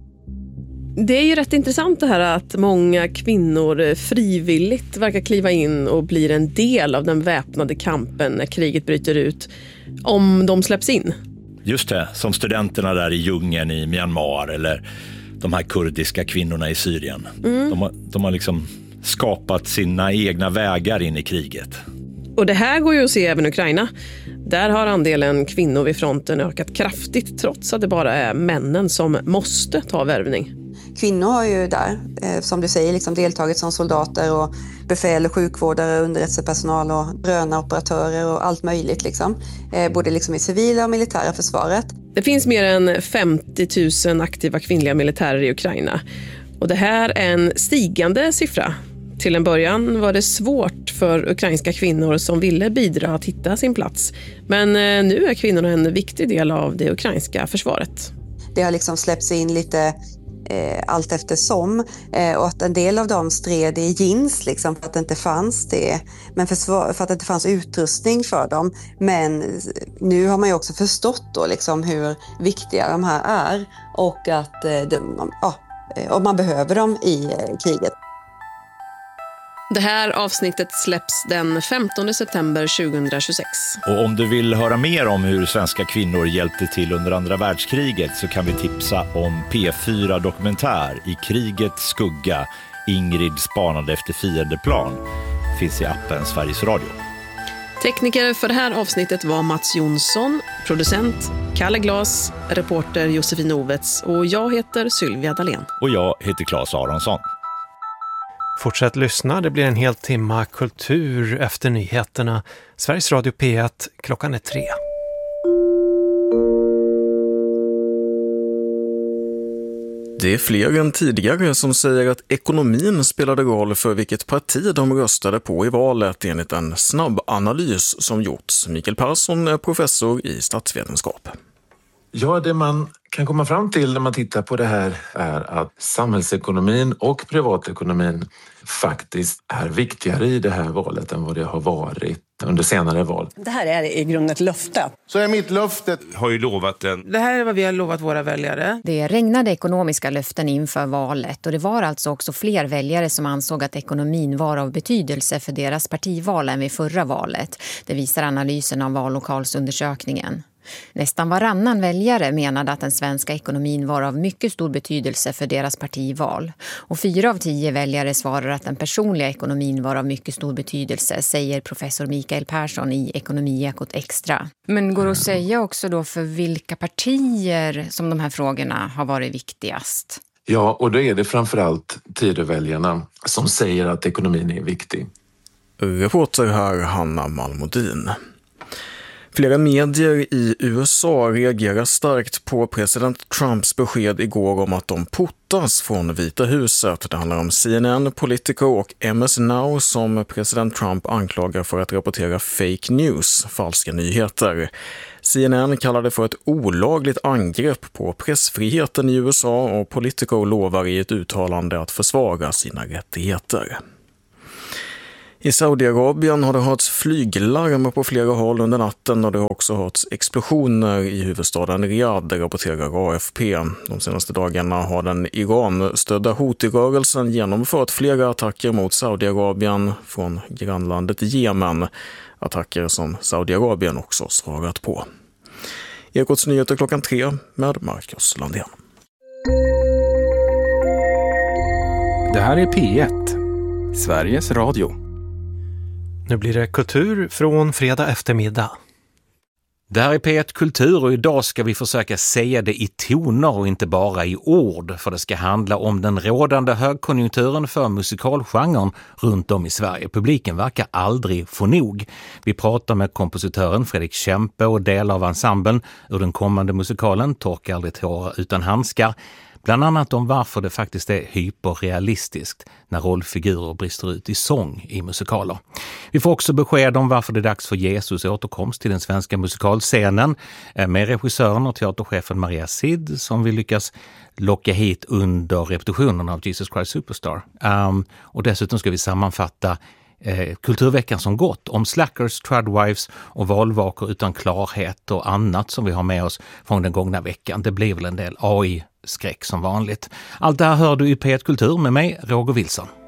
Det är ju rätt intressant det här att många kvinnor frivilligt verkar kliva in och blir en del av den väpnade kampen när kriget bryter ut, om de släpps in. Just det, som studenterna där i djungeln i Myanmar eller de här kurdiska kvinnorna i Syrien. De har liksom skapat sina egna vägar in i kriget. Och det här går ju att se även i Ukraina. Där har andelen kvinnor vid fronten ökat kraftigt trots att det bara är männen som måste ta värvning. Kvinnor har ju där, som du säger, liksom deltagit som soldater och befäl och sjukvårdare, underrättelsepersonal och drönoperatörer och allt möjligt liksom. Både liksom i civila och militära försvaret. Det finns mer än 50 000 aktiva kvinnliga militärer i Ukraina. Och det här är en stigande siffra. Till en början var det svårt för ukrainska kvinnor som ville bidra att hitta sin plats. Men nu är kvinnorna en viktig del av det ukrainska försvaret. Det har liksom släppts in lite allt eftersom och att en del av dem stred i jeans liksom för att det inte fanns det, men för att det inte fanns utrustning för dem. Men nu har man ju också förstått då liksom hur viktiga de här är och att och man behöver dem i kriget. Det här avsnittet släpps den 15 september 2026. Och om du vill höra mer om hur svenska kvinnor hjälpte till under andra världskriget så kan vi tipsa om P4 Dokumentär I krigets skugga. Ingrid spanade efter fiendeplan. Finns i appen Sveriges Radio. Tekniker för det här avsnittet var Mats Jonsson, producent Kalle Glas, reporter Josefin Ovets och jag heter Sylvia Dalén. Och jag heter Claes Aronsson. Fortsätt lyssna, det blir en hel timma kultur efter nyheterna. Sveriges Radio P1, klockan är 3. Det är fler än tidigare som säger att ekonomin spelade roll för vilket parti de röstade på i valet enligt en snabb analys som gjorts. Mikael Persson är professor i statsvetenskap. Ja, det man kan komma fram till när man tittar på det här är att samhällsekonomin och privatekonomin faktiskt är viktigare i det här valet än vad det har varit under senare val. Det här är i grunden ett löfte. Så är mitt löfte. Har ju lovat den. Det här är vad vi har lovat våra väljare. Det regnade ekonomiska löften inför valet och det var alltså också fler väljare som ansåg att ekonomin var av betydelse för deras partival än vid förra valet. Det visar analysen av vallokalsundersökningen. Nästan varannan väljare menade att den svenska ekonomin var av mycket stor betydelse för deras partival. Och 4 av 10 väljare svarar att den personliga ekonomin var av mycket stor betydelse, säger professor Mikael Persson i Ekonomiekot Extra. Men går det att säga också då för vilka partier som de här frågorna har varit viktigast? Ja, och då är det framförallt Tidöväljarna som säger att ekonomin är viktig. Reporter här Hanna Malmodin. Flera medier i USA reagerar starkt på president Trumps besked igår om att de portas från Vita huset. Det handlar om CNN, Politico och MS Now som president Trump anklagar för att rapportera fake news, falska nyheter. CNN kallar det för ett olagligt angrepp på pressfriheten i USA och Politico lovar i ett uttalande att försvara sina rättigheter. I Saudiarabien har det hörts flyglarm på flera håll under natten och det har också hörts explosioner i huvudstaden Riyadh, rapporterar AFP. De senaste dagarna har den Iran-stödda Houthi-rörelsen genomfört flera attacker mot Saudiarabien från grannlandet Jemen. Attacker som Saudiarabien också svarat på. Ekots nyheter 3:00 med Marcus Landén. Det här är P1, Sveriges Radio. Nu blir det kultur från fredag eftermiddag. Det här är P1 Kultur och idag ska vi försöka säga det i toner och inte bara i ord. För det ska handla om den rådande högkonjunkturen för musikalgenren runt om i Sverige. Publiken verkar aldrig få nog. Vi pratar med kompositören Fredrik Kempe och delar av ensemblen ur den kommande musikalen Torka aldrig tårar utan handskar. Bland annat om varför det faktiskt är hyperrealistiskt när rollfigurer brister ut i sång i musikaler. Vi får också besked om varför det är dags för Jesus återkomst till den svenska musikalscenen med regissören och teaterchefen Maria Sid som vi lyckas locka hit under repetitionen av Jesus Christ Superstar. Och dessutom ska vi sammanfatta kulturveckan som gått om slackers, tradwives och valvakor utan klarhet och annat som vi har med oss från den gångna veckan. Det blir väl en del AI-skräck som vanligt. Allt det här hör du i P1 Kultur med mig, Roger Wilson.